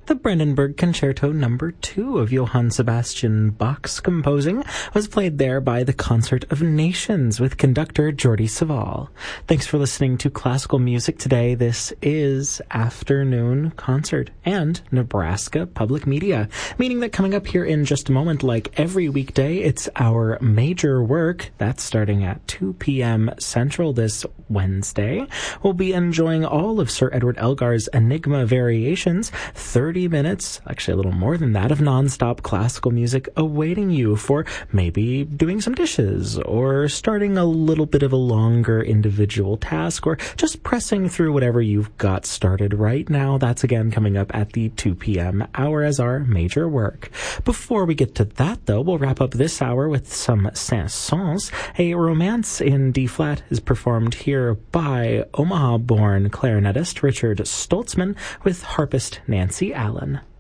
The Brandenburg Concerto No. 2 of Johann Sebastian Bach's composing was played there by the Concert of Nations with conductor Jordi Savall. Thanks for listening to Classical Music today. This is Afternoon Concert and Nebraska Public Media, meaning that coming up here in just a moment, like every weekday, it's our major work. That's starting at 2 p.m. Central this Wednesday. We'll be enjoying all of Sir Edward Elgar's Enigma Variations, 30 minutes, actually a little more than that, of non-stop classical music awaiting you for maybe doing some dishes or starting a little bit of a longer individual task or just pressing through whatever you've got started right now. That's again coming up at the 2 p.m. hour as our major work. Before we get to that, though, we'll wrap up this hour with some Saint-Saëns. A romance in D-flat is performed here by Omaha-born clarinetist Richard Stoltzman with harpist Nancy Allen.